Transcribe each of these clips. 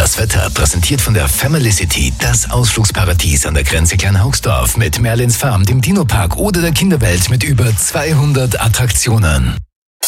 Das Wetter präsentiert von der Familicity, das Ausflugsparadies an der Grenze Kleinhaugsdorf mit Merlins Farm, dem Dino-Park oder der Kinderwelt mit über 200 Attraktionen.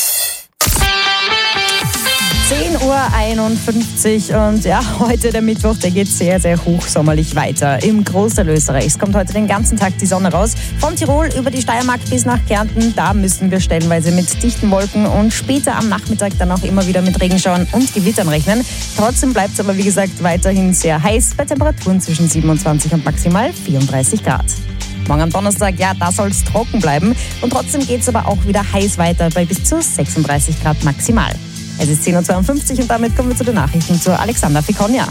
10:51 Uhr und ja, heute der Mittwoch, der geht sehr, sehr hochsommerlich weiter im Großteil Österreichs. Kommt heute den ganzen Tag die Sonne raus. Von Tirol über die Steiermark bis nach Kärnten, da müssen wir stellenweise mit dichten Wolken und später am Nachmittag dann auch immer wieder mit Regenschauern und Gewittern rechnen. Trotzdem bleibt es aber, wie gesagt, weiterhin sehr heiß bei Temperaturen zwischen 27 und maximal 34 Grad. Morgen am Donnerstag, ja, da soll es trocken bleiben. Und trotzdem geht es aber auch wieder heiß weiter bei bis zu 36 Grad maximal. Es ist 10:52 Uhr und damit kommen wir zu den Nachrichten zu Alexander Ficonia.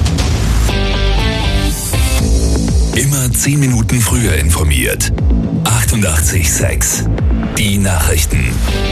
Immer 10 Minuten früher informiert. 88,6. Die Nachrichten.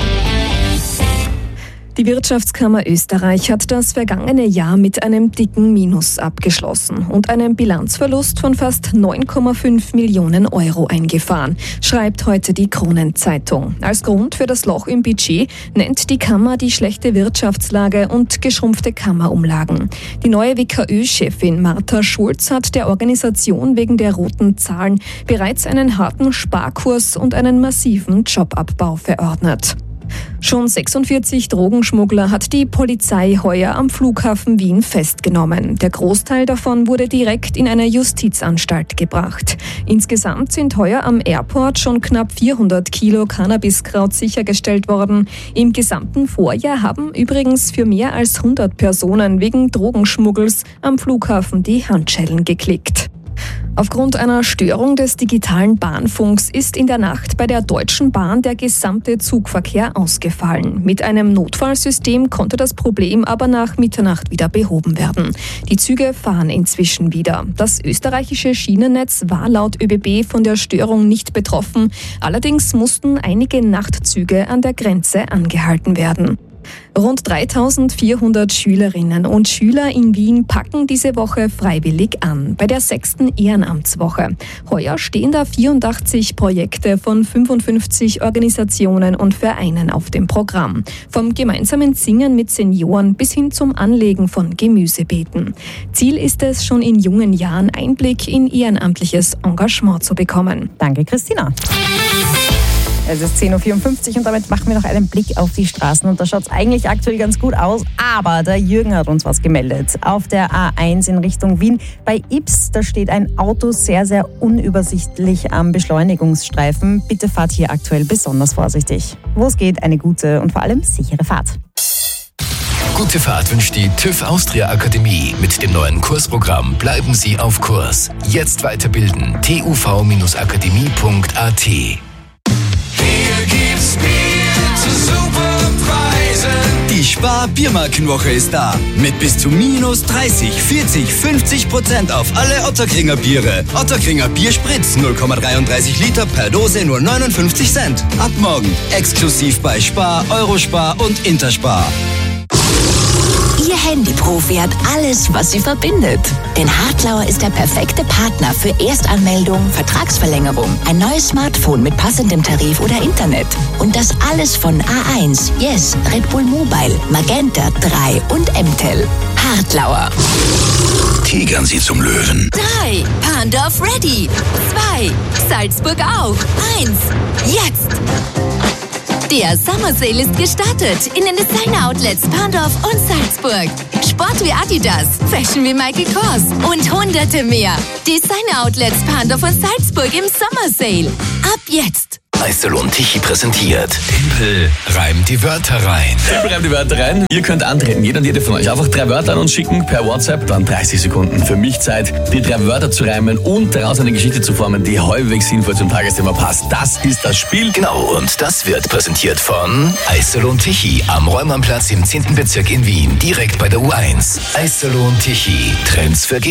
Die Wirtschaftskammer Österreich hat das vergangene Jahr mit einem dicken Minus abgeschlossen und einen Bilanzverlust von fast 9,5 Millionen Euro eingefahren, schreibt heute die Kronenzeitung. Als Grund für das Loch im Budget nennt die Kammer die schlechte Wirtschaftslage und geschrumpfte Kammerumlagen. Die neue WKÖ-Chefin Martha Schulz hat der Organisation wegen der roten Zahlen bereits einen harten Sparkurs und einen massiven Jobabbau verordnet. Schon 46 Drogenschmuggler hat die Polizei heuer am Flughafen Wien festgenommen. Der Großteil davon wurde direkt in eine Justizanstalt gebracht. Insgesamt sind heuer am Airport schon knapp 400 Kilo Cannabiskraut sichergestellt worden. Im gesamten Vorjahr haben übrigens für mehr als 100 Personen wegen Drogenschmuggels am Flughafen die Handschellen geklickt. Aufgrund einer Störung des digitalen Bahnfunks ist in der Nacht bei der Deutschen Bahn der gesamte Zugverkehr ausgefallen. Mit einem Notfallsystem konnte das Problem aber nach Mitternacht wieder behoben werden. Die Züge fahren inzwischen wieder. Das österreichische Schienennetz war laut ÖBB von der Störung nicht betroffen. Allerdings mussten einige Nachtzüge an der Grenze angehalten werden. Rund 3.400 Schülerinnen und Schüler in Wien packen diese Woche freiwillig an, bei der 6. Ehrenamtswoche. Heuer stehen da 84 Projekte von 55 Organisationen und Vereinen auf dem Programm. Vom gemeinsamen Singen mit Senioren bis hin zum Anlegen von Gemüsebeeten. Ziel ist es, schon in jungen Jahren Einblick in ehrenamtliches Engagement zu bekommen. Danke, Christina. Es ist 10:54 Uhr und damit machen wir noch einen Blick auf die Straßen. Und da schaut es eigentlich aktuell ganz gut aus, aber der Jürgen hat uns was gemeldet. Auf der A1 in Richtung Wien bei Ips, da steht ein Auto sehr, sehr unübersichtlich am Beschleunigungsstreifen. Bitte fahrt hier aktuell besonders vorsichtig. Wo es geht, eine gute und vor allem sichere Fahrt. Gute Fahrt wünscht die TÜV Austria Akademie. Mit dem neuen Kursprogramm bleiben Sie auf Kurs. Jetzt weiterbilden. tuv-akademie.at. Die Spar-Biermarkenwoche ist da. Mit bis zu minus 30, 40, 50% auf alle Ottakringer Biere. Ottakringer Bierspritz 0,33 Liter per Dose nur 59 Cent. Ab morgen exklusiv bei Spar, Eurospar und Interspar. Ihr Handyprofi hat alles, was sie verbindet. Denn Hartlauer ist der perfekte Partner für Erstanmeldung, Vertragsverlängerung, ein neues Smartphone mit passendem Tarif oder Internet. Und das alles von A1, Yes, Red Bull Mobile, Magenta 3 und M-Tel. Hartlauer. Tigern Sie zum Löwen. 3, Pandorf ready. 2, Salzburg auch. 1, jetzt. Der Summer Sale ist gestartet in den Designer-Outlets Pandorf und Salzburg. Sport wie Adidas, Fashion wie Michael Kors und hunderte mehr. Designer-Outlets Pandorf und Salzburg im Summer Sale. Ab jetzt. Eisalon Tichy präsentiert. Tempel reimt die Wörter rein. Tempel reimt die Wörter rein. Ihr könnt antreten, jeder und jede von euch. Einfach 3 Wörter an uns schicken per WhatsApp, dann 30 Sekunden. Für mich Zeit, die 3 Wörter zu reimen und daraus eine Geschichte zu formen, die halbwegs sinnvoll zum Tagesthema passt. Das ist das Spiel. Genau, und das wird präsentiert von Eisalon Tichy am Räumannplatz im 10. Bezirk in Wien, direkt bei der U1. Eisalon Tichy, Trends für